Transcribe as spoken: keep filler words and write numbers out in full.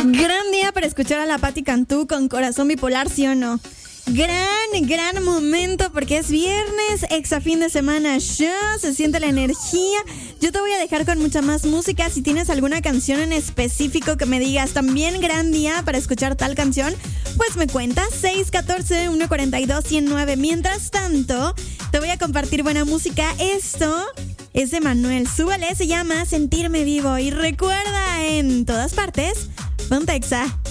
Gran día para escuchar a la Patti Cantú con Corazón Bipolar, ¿sí o no? Gran, gran momento porque es viernes, exa fin de semana ya, se siente la energía. Yo te voy a dejar con mucha más música. Si tienes alguna canción en específico que me digas también gran día para escuchar tal canción, pues me cuentas seis uno cuatro, uno cuatro dos, uno cero nueve. Mientras tanto, te voy a compartir buena música. Esto es de Manuel, súbale, se llama Sentirme Vivo. Y recuerda, en todas partes, ponte exa.